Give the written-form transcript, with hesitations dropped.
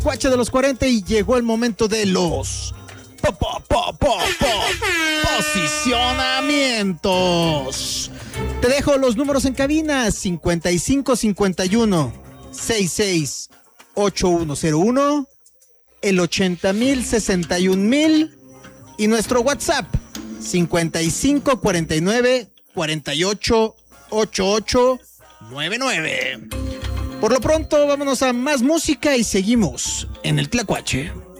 Tlacuache de los 40 y llegó el momento de los posicionamientos. Te dejo los números en cabina: 5551 66 8101, el 80,000 61,000 y nuestro WhatsApp 5549 48 88 99. Por lo pronto, vámonos a más música y seguimos en el Tlacuache.